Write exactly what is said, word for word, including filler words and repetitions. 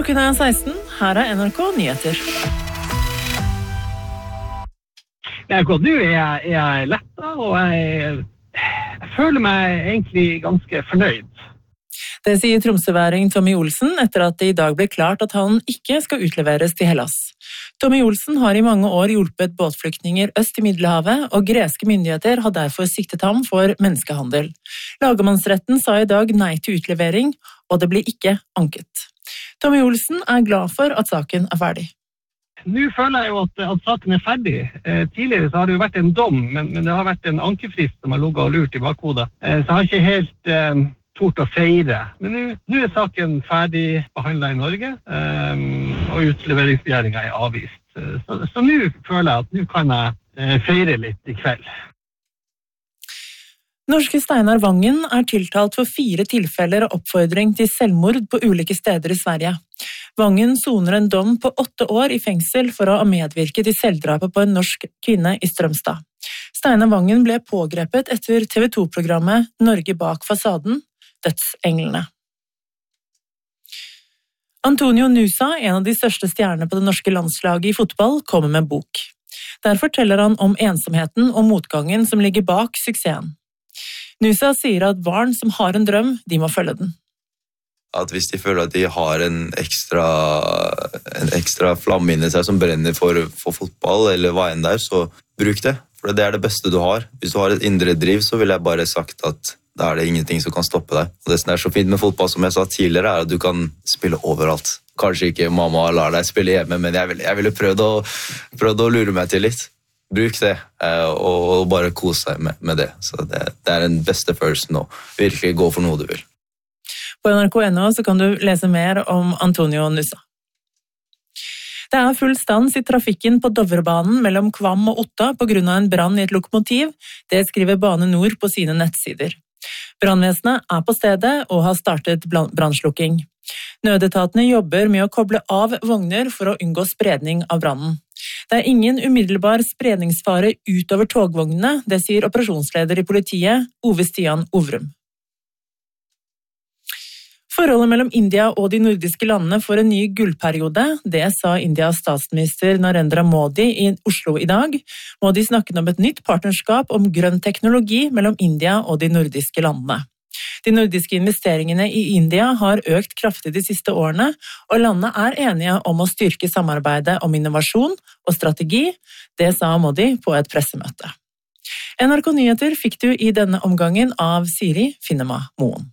Klokken er seksten, her er N R K Nyheter. Jeg går nå, jeg, jeg er lettet, og jeg, jeg føler meg egentlig ganske fornøyd. Det sier tromsøværing Tommy Olsen etter at det i dag ble klart at han ikke skal utleveres til Hellas. Tommy Olsen har i mange år hjulpet båtflyktninger øst i Middelhavet, og greske myndigheter har derfor siktet ham for menneskehandel. Lagmannsretten sa i dag nei til utlevering, og det ble ikke anket. Tommy Olsen er glad for at saken er ferdig. Nå føler jeg jo at, at saken er ferdig. Eh, tidligere så har det jo vært en dom, men, men det har vært en ankefrist som har ligget og lurt i bakhodet. Eh, så jeg har ikke helt eh, tort å feire. Men nå, nå er saken ferdig behandlet i Norge, eh, og utleveringsbegjæringen er avvist. Eh, så, så nå føler jeg at nå kan jeg eh, feire litt i kveld. Norske Steinar Vangen er tiltalt for fire tilfeller av oppfordring til selvmord på ulike steder i Sverige. Vangen soner en dom på åtte år i fengsel for å ha medvirket til selvdrapet på en norsk kvinne i Strømstad. Steinar Vangen ble pågrepet etter T V to-programmet Norge bak fasaden, Dødsenglene. Antonio Nusa, en av de største stjernene på det norske landslaget i fotball, kommer med bok. Der forteller han om ensomheten og motgangen som ligger bak suksessen. Nusa sier at barn som har en drøm, de må følge den. At hvis de føler at de har en ekstra, en ekstra flamme inni seg som brenner for, for fotball eller hva enn der, så bruk det. For det er det beste du har. Hvis du har et indre driv, så vil jeg bare sagt at da er det ingenting som kan stoppe deg. Og det som er så fint med fotball, som jeg sa tidligere, er at du kan spille overalt. Kanskje ikke mamma lar deg spille hjemme, men jeg ville, jeg ville prøvd, å, prøvd å lure meg til litt. Bruk det, og bare kose deg med, med det. Så det, det er den beste følelsen å virkelig gå for noe du vil. På N R K punkt N O så kan du lese mer om Antonio Nusa. Det er full stans i trafikken på Dovrebanen mellom Kvam og Otta på grunn av en brann i et lokomotiv. Det skriver Bane Nor på sine nettsider. Brannvesenet er på stedet og har startet brannslukking. Nødetatene jobber med å koble av vogner for å unngå spredning av brannen. Det er ingen umiddelbar spredningsfare utover togvognene, det sier operasjonsleder i politiet, Ove Stian Ovrum. Forholdet mellom India og de nordiske landene får en ny gullperiode, det sa Indias statsminister Narendra Modi i Oslo i dag. Modi snakket om et nytt partnerskap om grønn teknologi mellom India og de nordiske landene. De nordiske investeringene i India har økt kraftig de siste årene, og landene er enige om å styrke samarbeidet om innovasjon og strategi, det sa Modi på et pressemøte. N R K Nyheter fikk du i denne omgangen av Siri Finnema Moen.